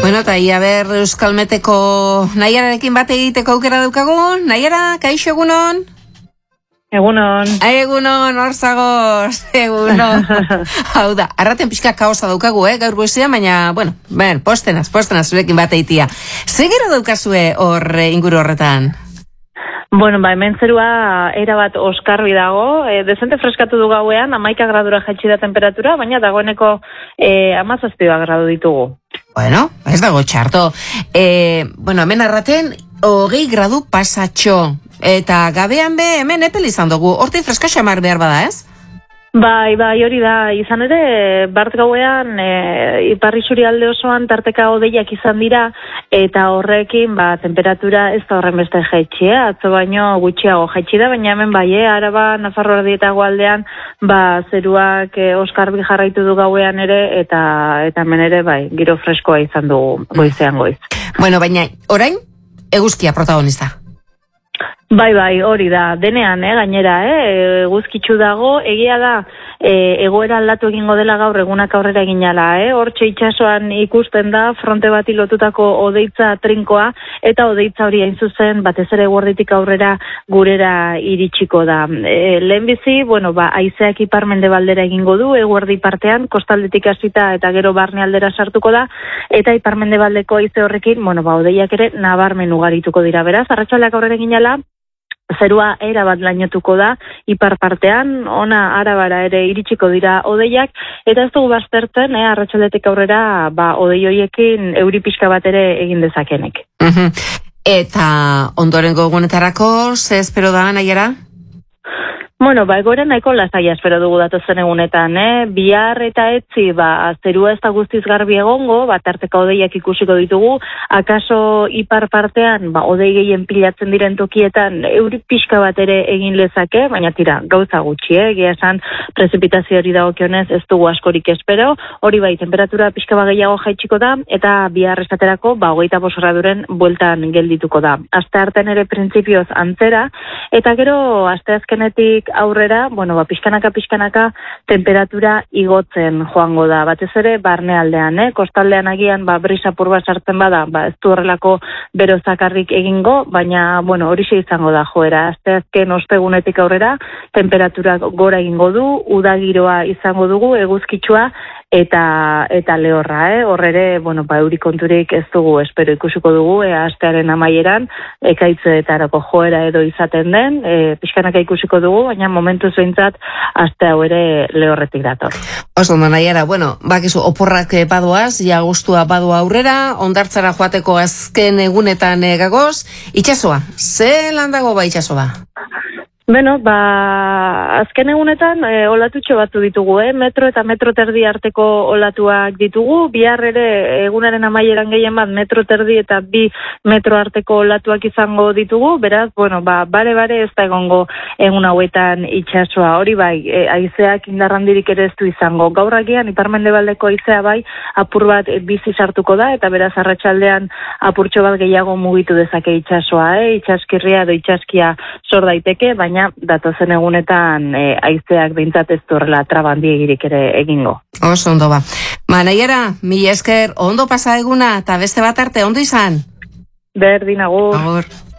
Bueno, eta ia ber Euskalmeteko Naiararekin bat egiteko aukera daukagun. Naiara, kaixo egunon? Egunon. Egunon, hor zagoz, egunon. Hau da, arraten pixka kaosa daukagu, gaur goizean, baina, bueno, postenaz, zurekin bat egitea. Zegero daukazue hor inguru horretan? Bueno, hemen zerua erabat oskarbi dago, dezente freskatu du gauean, 11 gradura jaitsi da temperatura, baina dagoeneko 17 gradu ditugu. Bueno, ez dago txarto. Bueno, hemen arraten 20 gradu pasatxo. Eta gabean be, hemen epel izan dugu, horti freska xamar behar bada, ez? Bai, hori da, izan ere, bart gauean, Ipar Isuri alde osoan tarteka hodeiak izan dira, eta horrekin, temperatura ez da horren beste jaitsi, atzo baino gutxiago jaitsi da, baina hemen bai, Araba, Nafarroa erdietago aldean, zeruak oskarbi jarraitu du gauean ere, eta hemen ere, bai, giro freskoa izan dugu goizean goiz. Bueno, baina, orain, eguzkia protagonista. Bai, hori da, denean, gainera, eguzkitsu dago, egia da, egoera aldatu egingo dela gaur egunak aurrera eginala, hortxe itxasoan ikusten da, fronte bati lotutako odeitza trinkoa, eta odeitza hori hain zuzen, batez ere eguerditik aurrera gurera iritsiko da. Lehenbizi, haizeak ipar-mendebaldera egingo du, eguerdi partean, kostaldetik hasita eta gero barnealdera sartuko da, eta ipar-mendebaldeko haize horrekin, odeiak ere nabarmen ugarituko dira, beraz, arratsaldeak aurrera eginala, zerua erabat lainotuko da, ipar partean, ona Arabara ere iritsiko dira odeiak, eta ez dugu baztertzen, arratsaldetik aurrera, odei hoiekin euri pixka bat ere egin dezakenek. Eta ondorengo egunetarako, ze espero da, Naiara? Bueno, egoera nahiko lasaia espero dugu datozen egunetan, bihar eta etzi, zerua ez da guztiz garbi egongo, tarteka odeiak ikusiko ditugu, akaso ipar partean, odei gehien pilatzen diren tokietan, euri pixka bat ere egin lezake, baina tira, gauza gutxi, egia esan, prezipitazio hori dagokionez ez dugu askorik espero, hori bai, temperatura pixka bat gehiago jaitsiko da, eta bihar esaterako, 25 graduren bueltan geldituko da. Asteartean ere printzipioz antzera, eta gero, asteazkenetik aurrera, pixkanaka temperatura igotzen joango da. Batez ere, barnealdean, kostaldean agian, brisa purba sartzen bada, ez du horrelako bero zakarrik egingo, baina, horixe izango da joera. Asteazken ostegunetik aurrera, temperatura gora egingo du, udagiroa izango dugu, eguzkitsua, eta lehorra, horrere, euri konturik ez dugu, espero ikusiko dugu, astearen amaieran, ekaitzeetarako joera edo izaten den, pixkanaka ikusiko dugu, baina momentu zuintzat, aste hau ere lehorretik dator. Oso, Naiara, bakizu, oporrak badoaz, ja gustua badoa aurrera, ondartzara joateko azken egunetan gagoz, itxasoa, ze landago itxasoa? Azken egunetan olatutxo batzu ditugu, metro eta metro terdi arteko olatuak ditugu, bihar ere egunaren amaieran gehien bat metro terdi eta 2 metro arteko olatuak izango ditugu, beraz, bare ez da egongo egun hauetan itxasoa, hori bai, haizeak indarrandirik ere ez du izango, gaur agian ipar-mendebaldeko haizea bai, apur bat bizi sartuko da, eta beraz arratsaldean apurtxo bat gehiago mugitu dezake itxasoa, itxaskirria edo itxaskia sor daiteke, baina datozen egunetan haizeak behintzat ez du horrela trabandiegirik ere egingo. Oso ondo ba. Naiara, mila esker, ondo pasa eguna, eta beste bat arte, ondo izan? Berdin, agur. Agur.